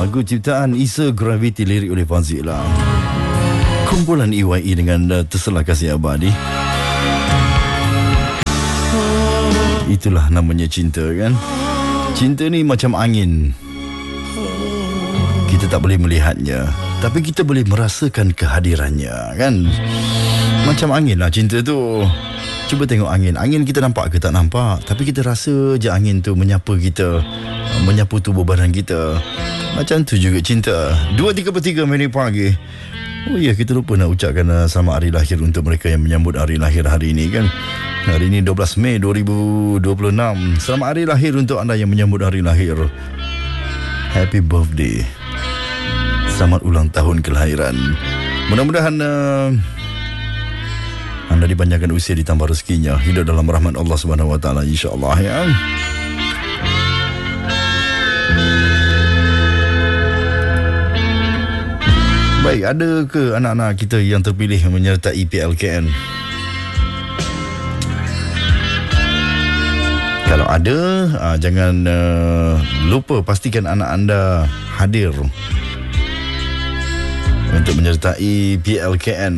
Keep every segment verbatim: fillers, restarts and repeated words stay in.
Lagu ciptaan Isa Gravity, lirik oleh Fazila. Kumpulan E Y E dengan uh, Terselah Kasih Abadi. Itulah namanya cinta, kan? Cinta ni macam angin. Kita tak boleh melihatnya, tapi kita boleh merasakan kehadirannya, kan? Macam angin lah cinta tu. Cuba tengok angin. Angin kita nampak ke tak nampak, tapi kita rasa je angin tu menyapa kita, menyapu tubuh badan kita. Macam tu juga cinta. Dua tiga per tiga minit pagi. Oh ya, kita lupa nak ucapkan uh, selamat hari lahir untuk mereka yang menyambut hari lahir hari ini, kan? Hari ini dua belas Mei dua ribu dua puluh enam. Selamat hari lahir untuk anda yang menyambut hari lahir. Happy birthday. Selamat ulang tahun kelahiran. Mudah-mudahan uh, anda dipanjangkan usia, ditambah rezekinya, hidup dalam rahmat Allah Subhanahu Wa Taala, insya-Allah, ya. Baik, ada ke anak-anak kita yang terpilih menyertai P L K N? Kalau ada, uh, jangan uh, lupa pastikan anak anda hadir untuk menyertai P L K N,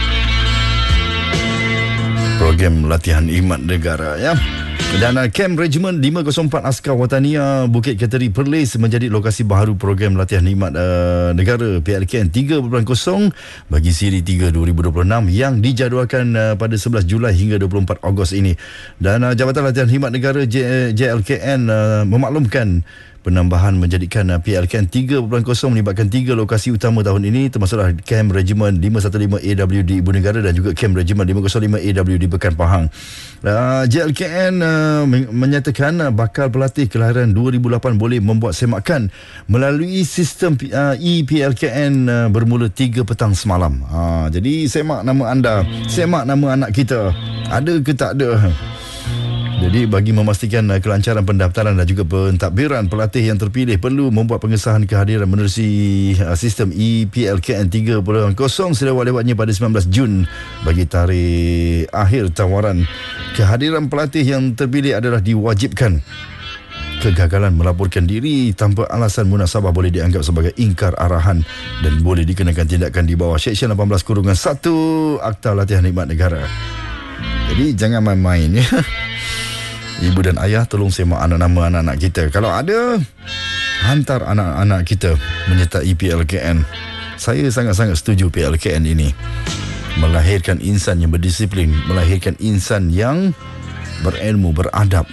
program latihan khidmat negara, ya. Dan uh, Camp Regiment lima kosong empat Askar Watania Bukit Kateri Perlis menjadi lokasi baharu program latihan khidmat uh, negara P L K N tiga titik kosong bagi siri tiga dua ribu dua puluh enam yang dijadualkan uh, pada sebelas Julai hingga dua puluh empat Ogos ini. Dan uh, Jabatan Latihan Khidmat Negara J L K N uh, memaklumkan penambahan menjadikan uh, P L K N tiga titik kosong melibatkan tiga lokasi utama tahun ini, termasuklah Camp Regiment lima satu lima A W di Ibu Negara dan juga Camp Regiment lima kosong lima A W di Pekan Pahang. Uh, J L K N uh, menyatakan uh, bakal pelatih kelahiran dua ribu lapan boleh membuat semakan melalui sistem uh, E P L K N uh, bermula tiga petang semalam. Uh, jadi semak nama anda, semak nama anak kita, ada ke tak ada. Jadi bagi memastikan uh, kelancaran pendaftaran dan juga pentadbiran, pelatih yang terpilih perlu membuat pengesahan kehadiran menerusi uh, sistem E P L K N tiga titik kosong selewat-lewatnya pada sembilan belas Jun bagi tarikh akhir tawaran. Kehadiran pelatih yang terpilih adalah diwajibkan. Kegagalan melaporkan diri tanpa alasan munasabah boleh dianggap sebagai ingkar arahan dan boleh dikenakan tindakan di bawah Seksyen lapan belas satu Akta Latihan Khidmat Negara. Jadi jangan main-main, ya. Ibu dan ayah tolong semak anak nama anak-anak kita. Kalau ada, hantar anak-anak kita menyertai P L K N. Saya sangat-sangat setuju P L K N ini melahirkan insan yang berdisiplin, melahirkan insan yang berilmu, beradab.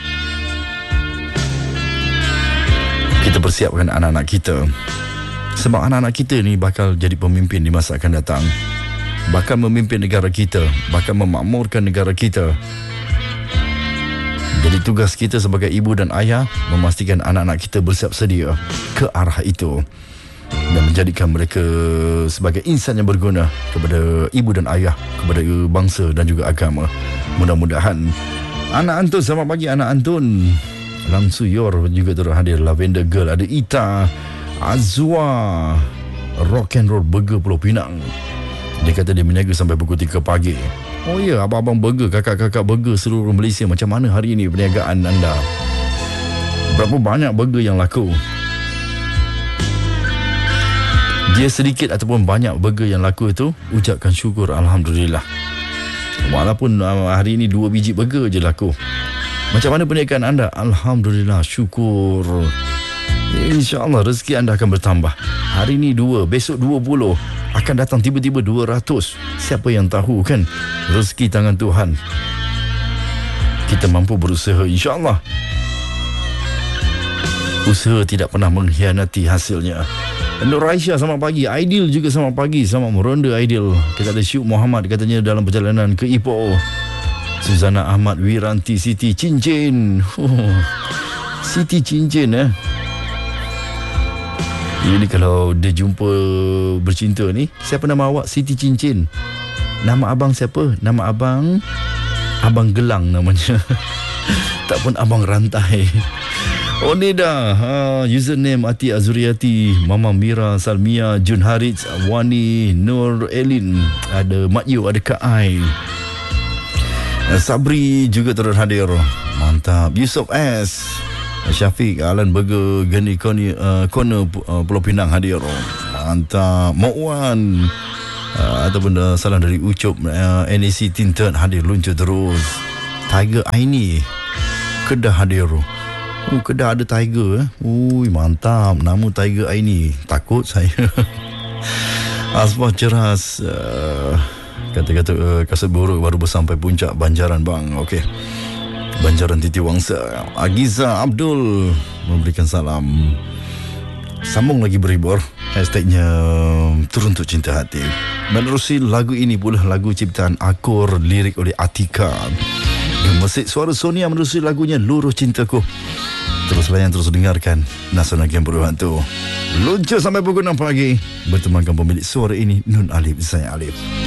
Kita persiapkan anak-anak kita, sebab anak-anak kita ni bakal jadi pemimpin di masa akan datang, bakal memimpin negara kita, bakal memakmurkan negara kita. Jadi tugas kita sebagai ibu dan ayah memastikan anak-anak kita bersiap sedia ke arah itu dan menjadikan mereka sebagai insan yang berguna kepada ibu dan ayah, kepada bangsa dan juga agama. Mudah-mudahan anak Antun, selamat pagi anak Antun. Lang Suyor juga turut hadir. Lavender Girl, ada Ita, Azwa, Rock and Roll Burger Pulau Pinang. Dia kata dia meniaga sampai pukul tiga pagi. Oh ya, abang-abang burger, kakak-kakak burger seluruh Malaysia, macam mana hari ini perniagaan anda? Berapa banyak burger yang laku? Dia sedikit ataupun banyak burger yang laku itu, ucapkan syukur, Alhamdulillah. Walaupun uh, hari ini dua biji burger je laku. Macam mana perniagaan anda? Alhamdulillah, syukur. InsyaAllah rezeki anda akan bertambah. Hari ini dua, besok dua puluh, akan datang tiba-tiba dua ratus. Siapa yang tahu, kan? Rezeki tangan Tuhan. Kita mampu berusaha, insyaAllah. Usaha tidak pernah mengkhianati hasilnya. Nur Aisyah, selamat pagi. Aidil juga selamat pagi. Selamat meronda Aidil. Kita ada Syuk Muhammad, katanya dalam perjalanan ke Ipoh. Suzana Ahmad, Wiranti, Siti Cincin. Oh, Siti Cincin, eh. Ini kalau dia jumpa bercinta ni, siapa nama awak? Siti Cincin. Nama abang siapa? Nama abang Abang Gelang namanya. Tak pun Abang Rantai. Oh, Neda, ha, username Ati Azuriati, Mama Mira, Salmia, Jun Harits, Wani, Nur Elin, ada Mak Yu, ada Kak Ai, Sabri juga turut hadir. Mantap. Yusof S, Syafiq, Alan Burger, Geni Corner, uh, Corner uh, Pulau Pinang hadir. Mantap. Mokwan uh, ataupun uh, salam dari Ucup, uh, N A C Tinted hadir luncur terus. Tiger Aini Kedah hadir. Oh, Kedah ada Tiger eh. Ui, mantap. Nama Tiger Aini. Takut saya. Asmah Ceras, uh, kata-kata uh, kasut buruk baru bersampai puncak Banjaran bang. Okey, Banjaran Titi Wangsa. Agiza Abdul memberikan salam. Sambung lagi berhibur. Hashtagnya Turun Untuk Cinta Hati. Menerusi lagu ini pula lagu ciptaan Akur, lirik oleh Atika. Gemesit suara Sonia menerusi lagunya Luruh Cintaku. Terus layan, terus dengarkan Nasional Game Perubahan tu. Luncur sampai pukul enam pagi. Bertemankan pemilik suara ini, Nun Alif. Saya Alif.